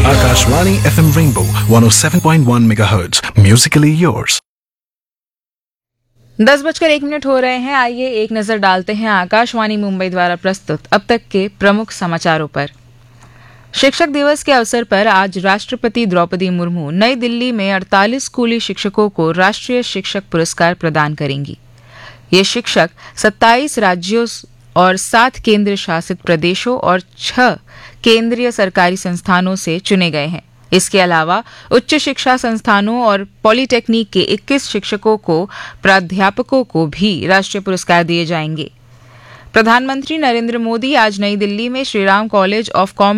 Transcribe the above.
Akashvani FM Rainbow 107.1 MHz. Musically yours. 10:01 हो रहे हैं। आइए एक नजर डालते हैं आकाशवाणी मुंबई द्वारा प्रस्तुत अब तक के प्रमुख समाचारों पर। शिक्षक दिवस के अवसर पर आज राष्ट्रपति द्रौपदी मुर्मू नई दिल्ली में 48 स्कूली शिक्षकों को राष्ट्रीय शिक्षक पुरस्कार प्रदान करेंगी। ये शिक्षक 27 राज्यों और 7 केंद्र शासित प्रदेशों और 6 केंद्रीय सरकारी संस्थानों से चुने गए हैं। इसके अलावा उच्च शिक्षा संस्थानों और पॉलिटेक्निक के 21 शिक्षकों को प्राध्यापकों को भी राष्ट्रीय पुरस्कार दिए जाएंगे। प्रधानमंत्री नरेंद्र मोदी आज नई दिल्ली में श्रीराम कॉलेज ऑफ कॉमर्स